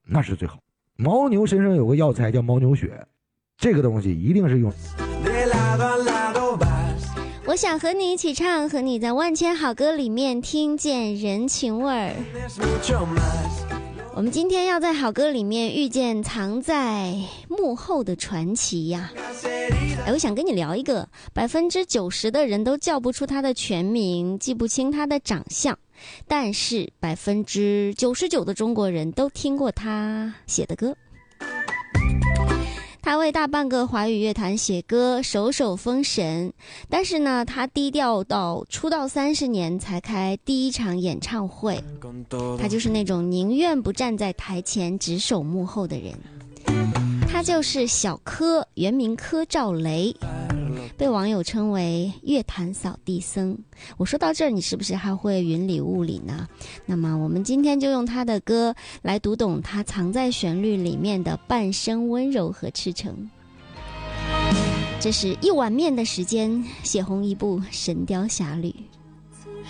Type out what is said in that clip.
那是最好。牦牛身上有个药材叫牦牛血，这个东西一定是用。 我想和你一起唱，和你在万千好歌里面听见人情味儿。我们今天要在好歌里面遇见藏在幕后的传奇呀。我想跟你聊一个90%的人都叫不出他的全名，记不清他的长相，但是99%的中国人都听过他写的歌。他为大半个华语乐坛写歌，首首封神。但是呢，他低调到出道30年才开第一场演唱会。他就是那种宁愿不站在台前只守幕后的人。他就是小柯，原名柯兆雷，被网友称为乐坛扫地僧。我说到这儿，你是不是还会云里雾里呢？那么我们今天就用他的歌来读懂他藏在旋律里面的半生温柔和赤诚。这是一碗面的时间，写红一部《神雕侠侣》。